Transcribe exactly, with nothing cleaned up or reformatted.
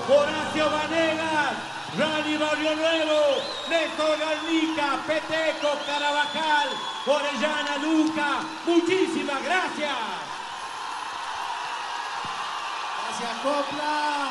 Horacio Vanegas, Rani Barrio Nuevo, Néstor Garnica, Peteco, Carabajal, Orellana, Luca. Muchísimas gracias. Gracias, Copla.